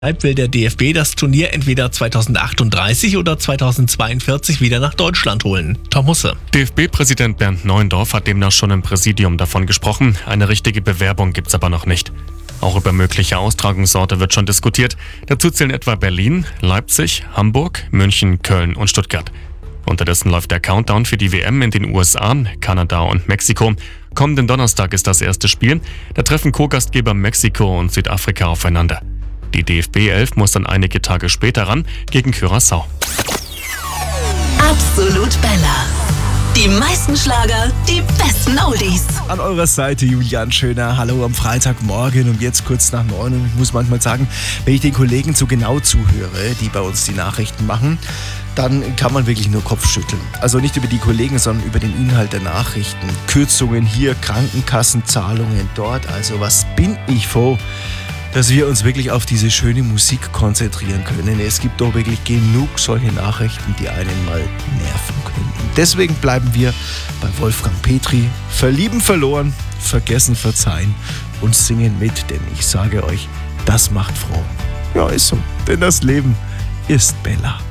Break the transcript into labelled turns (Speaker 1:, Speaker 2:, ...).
Speaker 1: Deshalb will der DFB das Turnier entweder 2038 oder 2042 wieder nach Deutschland holen. Tom Husse.
Speaker 2: DFB-Präsident Bernd Neuendorf hat demnach schon im Präsidium davon gesprochen. Eine richtige Bewerbung gibt's aber noch nicht. Auch über mögliche Austragungsorte wird schon diskutiert. Dazu zählen etwa Berlin, Leipzig, Hamburg, München, Köln und Stuttgart. Unterdessen läuft der Countdown für die WM in den USA, Kanada und Mexiko. Kommenden Donnerstag ist das erste Spiel. Da treffen Co-Gastgeber Mexiko und Südafrika aufeinander. Die DFB 11 muss dann einige Tage später ran gegen Curaçao.
Speaker 3: Absolut Bella. Die meisten Schlager, die besten Oldies.
Speaker 4: An eurer Seite Julian Schöner. Hallo am Freitagmorgen und jetzt kurz nach 9. Und ich muss manchmal sagen, wenn ich den Kollegen so genau zuhöre, die bei uns die Nachrichten machen, dann kann man wirklich nur Kopfschütteln. Also nicht über die Kollegen, sondern über den Inhalt der Nachrichten. Kürzungen hier, Krankenkassenzahlungen dort. Also was bin ich froh, dass wir uns wirklich auf diese schöne Musik konzentrieren können. Es gibt doch wirklich genug solche Nachrichten, die einen mal nerven können. Deswegen bleiben wir bei Wolfgang Petri. Verlieben verloren, vergessen verzeihen und singen mit, denn ich sage euch, das macht froh. Ja, ist so, denn das Leben ist Bella.